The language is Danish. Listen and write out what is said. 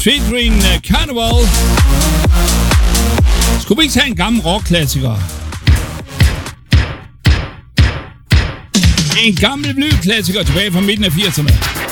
Featuring Carnival. Skulle vi ikke tage en gammel rockklassiker? En gammel blyklassiker tilbage fra midten af 80'erne.